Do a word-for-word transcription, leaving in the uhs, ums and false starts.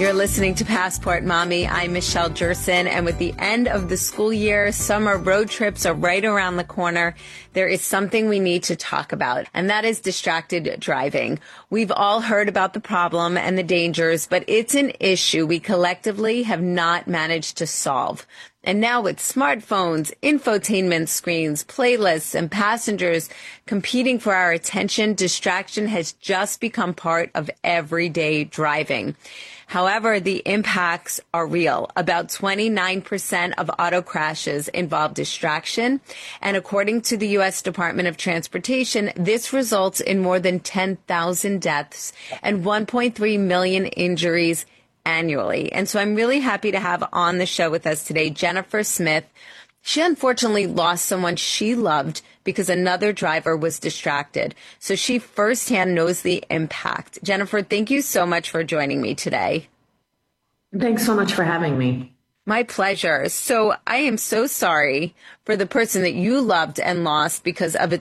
You're listening to Passport Mommy. I'm Michelle Jerson, and with the end of the school year, summer road trips are right around the corner. There is something we need to talk about, and that is distracted driving. We've all heard about the problem and the dangers, but it's an issue we collectively have not managed to solve. And now with smartphones, infotainment screens, playlists, and passengers competing for our attention, distraction has just become part of everyday driving. However, the impacts are real. About twenty-nine percent of auto crashes involve distraction. And according to the U S Department of Transportation, this results in more than ten thousand deaths and one point three million injuries annually. And so I'm really happy to have on the show with us today Jennifer Smith. She unfortunately lost someone she loved because another driver was distracted. So she firsthand knows the impact. Jennifer, thank you so much for joining me today. Thanks so much for having me. My pleasure. So I am so sorry for the person that you loved and lost because of a